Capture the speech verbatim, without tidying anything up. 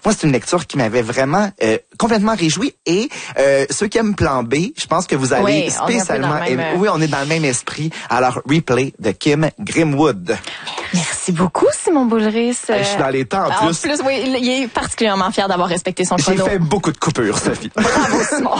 moi, c'est une lecture qui m'avait vraiment euh, complètement réjoui. Et euh, ceux qui aiment Plan B, je pense que vous allez oui, spécialement... On est même... Oui, on est dans le même esprit. Alors, Replay de Kim Grimwood. Merci beaucoup, Simon Boulris. Je suis dans les temps, en plus. En plus, oui, il est particulièrement fier d'avoir respecté son chrono. J'ai fait beaucoup de coupures, Sophie. Bravo, Simon.